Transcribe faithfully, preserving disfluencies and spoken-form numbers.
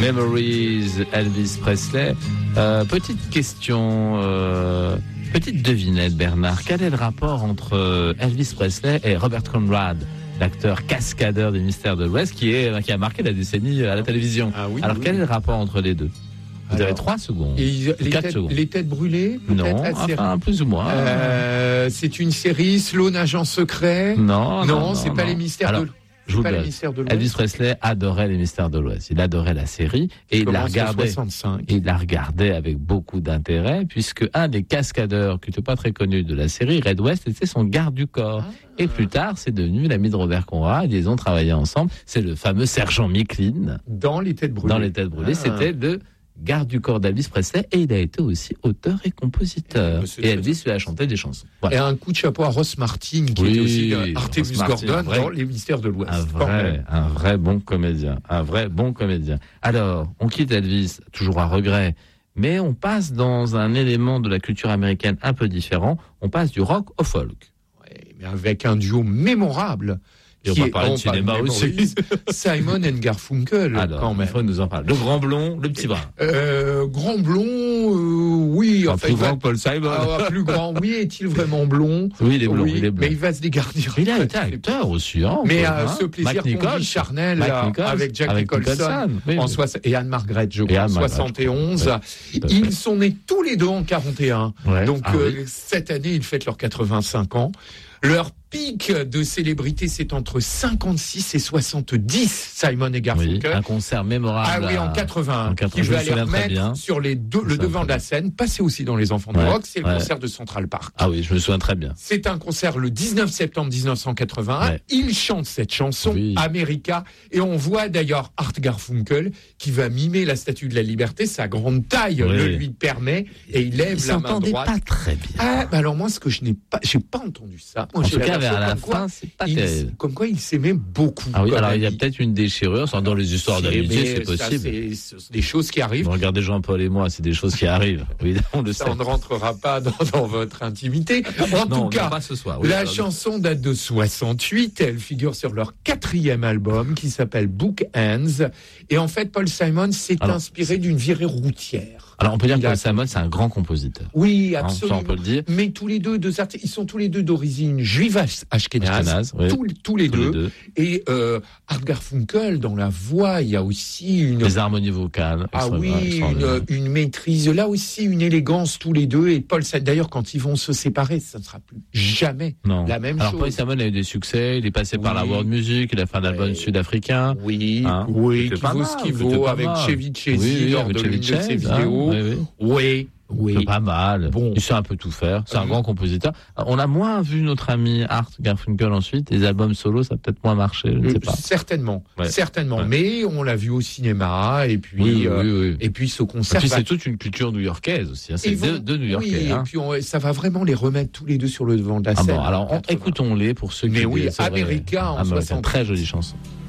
Memories, Elvis Presley. Euh, petite question, euh, petite devinette, Bernard. Quel est le rapport entre Elvis Presley et Robert Conrad, l'acteur cascadeur des Mystères de l'Ouest, qui est qui a marqué la décennie à la télévision? Ah oui, Alors oui. quel est le rapport entre les deux? Vous Alors, avez trois secondes. Et les, quatre têtes, secondes. les têtes brûlées, Non, la série. enfin plus ou moins. Euh, c'est une série Sloan agent secret. Non, non, non, non, c'est non. pas les Mystères Alors, de je vous pas le les donne. Mystères de Elvis l'Ouest. Presley adorait les Mystères de l'Ouest. Il adorait la série et il la Commence en regardait. soixante-cinq. Et il la regardait avec beaucoup d'intérêt, puisque un des cascadeurs, qui n'était pas très connu de la série, Red West, était son garde du corps. Ah. Et plus tard, c'est devenu l'ami de Robert Conrad. Ils ont travaillé ensemble. C'est le fameux sergent Micklin Dans les têtes brûlées. dans Les Têtes Brûlées. Ah. C'était le garde du corps d'Elvis Presley et il a été aussi auteur et compositeur. Eh, c'est Et très Elvis lui a chanté des chansons. Voilà. Et un coup de chapeau à Ross Martin, qui Oui, était aussi euh, Ross Artemus Martin, Gordon un vrai- dans Les Mystères de l'Ouest. Un Quand vrai, même. un vrai bon comédien. Un vrai bon comédien. Alors, on quitte Elvis, toujours à regret, mais on passe dans un élément de la culture américaine un peu différent. On passe du rock au folk. Ouais, mais avec un duo mémorable. Et on qui va est- parler de on parle cinéma aussi. Memories, Simon and Garfunkel. Alors, quand il même. faut nous en parler. Le grand blond, le petit brun. Euh, grand blond, euh, oui. Enfin, Enfin, plus il va- grand que Paul Simon. Ah, plus grand, oui. Est-il vraiment blond? Oui, il est blond, Oui, il est blond. mais il va se dégarnir. Il a été acteur aussi, hein. Mais Paul, euh, hein. ce plaisir Mike qu'on Nichols. vit charnel Mike là, Nichols, avec Jack avec Nicholson, Nicholson, oui, en oui. soix- et Anne-Margaret, je Et crois, en Anne-Margaret, soixante et onze. oui, tout à fait. Ils sont nés tous les deux en quarante et un. Ouais. Donc Ah euh, oui. cette année, ils fêtent leurs quatre-vingt-cinq ans. Leur pic de célébrité, c'est entre cinquante-six et soixante-dix, Simon et Oui, Garfunkel. un concert mémorable. Ah oui, en à- quatre-vingts. en quatre-vingts, Qui je veut me aller souviens très bien. remettre sur les deux, Je me le souviens devant très de la bien. scène, passé aussi dans Les Enfants de Ouais, Rock, c'est le ouais. concert de Central Park. Ah oui, je me souviens très bien. C'est un concert le dix-neuf septembre dix-neuf cent quatre-vingt-un. Ouais. Il chante cette chanson, Oui. America, et on voit d'ailleurs Art Garfunkel qui va mimer la Statue de la Liberté. Sa grande taille Oui. le lui permet, et il lève Il la main s'entendait droite. pas très bien. Ah, bah alors moi, ce que je n'ai pas, j'ai pas entendu ça. Moi, En j'ai tout cas, version vers la comme quoi fin, c'est pas il- terrible. Comme quoi, il s'aimait beaucoup. Ah oui, comme alors il y a ami. peut-être une déchirure, ça, dans les histoires Si, d'amitié, mais c'est ça, possible. c'est- C'est des choses qui arrivent. Vous regardez Jean-Paul et moi, c'est des choses qui arrivent. Oui, on le Ça, sait. on ne rentrera pas dans, dans votre intimité. En Non, tout non, cas, pas ce soir. Oui, la alors, chanson date de soixante-huit. Elle figure sur leur quatrième album qui s'appelle Book Ends. Et en fait, Paul Simon s'est Alors, inspiré d'une virée routière. Alors on peut dire Il que a- Paul Simon, c'est un grand compositeur. Oui, Hein, ça, absolument. on peut le dire. Mais tous les deux, deux artistes, ils sont tous les deux d'origine juive ash- ashkénaze. Ashkénaze, oui. tous, tous les Tous deux. les deux. Et euh, Art Garfunkel, dans la voix, il y a aussi une... Les harmonies vocales. Ah extra- oui, extraordinaires. une, une maîtrise, là aussi une élégance tous les deux. Et Paul, Simon, d'ailleurs, quand ils vont se séparer, ça ne sera plus jamais Non. la même Alors chose. Paul Simon a eu des succès, il est passé par la Oui. World Music, il a fait un album Ouais. sud-africain. Oui, Hein, oui, c'était qui pas vaut mal, ce qu'il c'était vaut, pas avec mal. Chevy Chase Oui, oui, lors avec de Chevy l'une de ses Chase, hein, vidéos. oui, oui. Oui, oui. C'est pas mal. Bon. Il sait un peu tout faire. C'est un Euh, grand compositeur. On a moins vu notre ami Art Garfunkel ensuite. Les albums solo, ça a peut-être moins marché. Je ne sais Euh, pas. Certainement, Ouais. certainement. Ouais. Mais on l'a vu au cinéma, et puis, Oui, euh, oui, oui. et puis ce Et concert. puis va- c'est toute une culture new-yorkaise aussi. Hein. C'est ils vont- deux, deux new-yorkais. Oui, hein. et puis on- ça va vraiment les remettre tous les deux sur le devant de la Ah scène. bon, alors on- quatre-vingts. écoutons-les pour ceux qui. Mais oui, c'est vrai. America en America, soixante. très jolie chanson.